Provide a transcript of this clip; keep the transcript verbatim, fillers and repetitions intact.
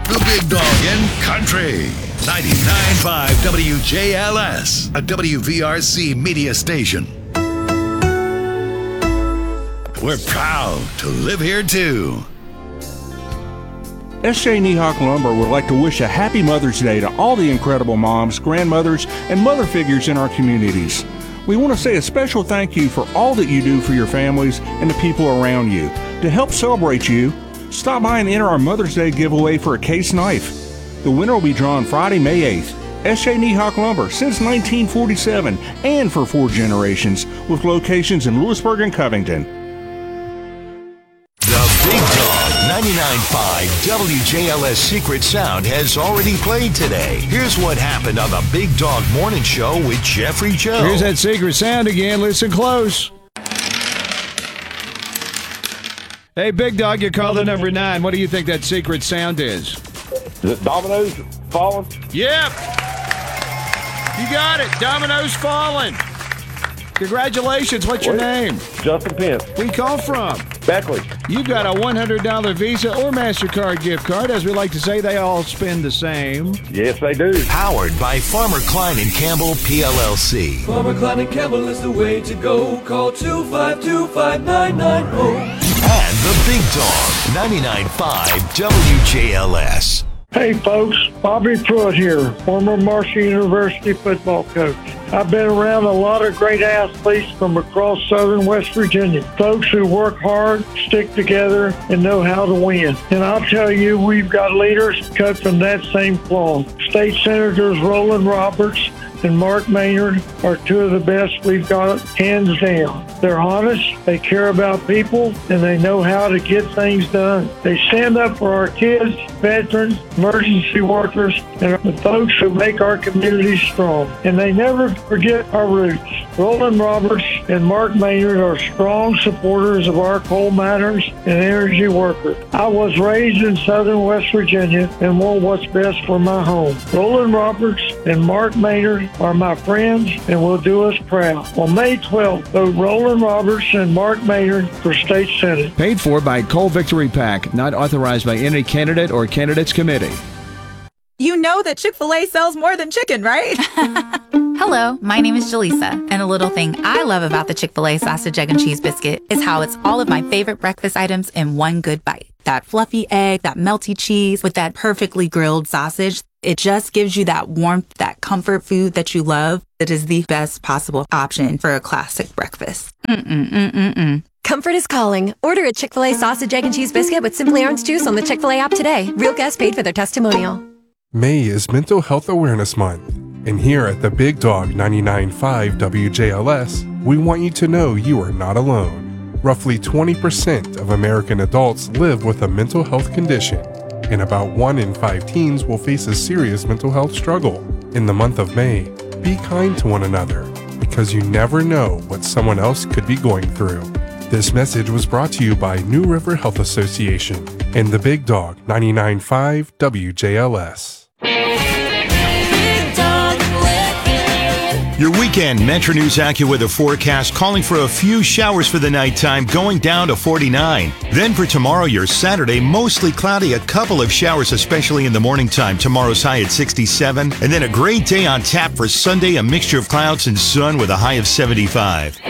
The Big Dog in Country. ninety-nine point five W J L S, a W V R C media station. We're proud to live here, too. S J Nihock Lumber would like to wish a happy Mother's Day to all the incredible moms, grandmothers, and mother figures in our communities. We want to say a special thank you for all that you do for your families and the people around you. To help celebrate you, stop by and enter our Mother's Day giveaway for a case knife. The winner will be drawn Friday, May eighth. S J Nihock Lumber since nineteen forty-seven and for four generations with locations in Lewisburg and Covington. The Big Dog ninety-nine point five W J L S Secret Sound has already played today. Here's what happened on the Big Dog Morning Show with Jeffrey Joe. Here's that Secret Sound again. Listen close. Hey, Big Dog, you called the number nine. What do you think that secret sound is? Is it dominoes falling? Yep. You got it. Dominoes falling. Congratulations. What's your name? Justin Pence. Where you call from? Beckley. You got a one hundred dollars Visa or MasterCard gift card. As we like to say, they all spend the same. Yes, they do. Powered by Farmer Klein and Campbell, P L L C. Farmer Klein and Campbell is the way to go. Call two five two, five nine nine zero. And the Big Dog, ninety-nine point five W J L S. Hey folks, Bobby Pruitt here, former Marshall University football coach. I've been around a lot of great athletes from across southern West Virginia. Folks who work hard, stick together, and know how to win. And I'll tell you, we've got leaders cut from that same cloth. State Senators Roland Roberts and Mark Maynard are two of the best we've got, hands down. They're honest, they care about people, and they know how to get things done. They stand up for our kids, veterans, emergency workers, and the folks who make our communities strong. And they never forget our roots. Roland Roberts and Mark Maynard are strong supporters of our coal miners and energy workers. I was raised in southern West Virginia and want what's best for my home. Roland Roberts and Mark Maynard are my friends and will do us proud. On May twelfth, vote Roland Roberts and Mark Maynard for State Senate. Paid for by Coal Victory PAC, not authorized by any candidate or candidates committee. You know that Chick-fil-A sells more than chicken, right? Hello, my name is Jaleesa, and a little thing I love about the Chick-fil-A sausage, egg, and cheese biscuit is how it's all of my favorite breakfast items in one good bite. That fluffy egg, that melty cheese with that perfectly grilled sausage. It just gives you that warmth, that comfort food that you love. It is the best possible option for a classic breakfast. Mm-mm-mm-mm-mm. Comfort is calling. Order a Chick-fil-A sausage, egg, and cheese biscuit with Simply Orange Juice on the Chick-fil-A app today. Real guests paid for their testimonial. May is Mental Health Awareness Month, and here at the Big Dog ninety-nine point five W J L S, we want you to know you are not alone. Roughly twenty percent of American adults live with a mental health condition, and about one in five teens will face a serious mental health struggle. In the month of May, be kind to one another, because you never know what someone else could be going through. This message was brought to you by New River Health Association and the Big Dog ninety-nine point five W J L S. Your weekend Metro News AccuWeather forecast calling for a few showers for the nighttime, going down to forty-nine. Then for tomorrow, your Saturday, mostly cloudy, a couple of showers, especially in the morning time. Tomorrow's high at sixty-seven. And then a great day on tap for Sunday, a mixture of clouds and sun with a high of seventy-five.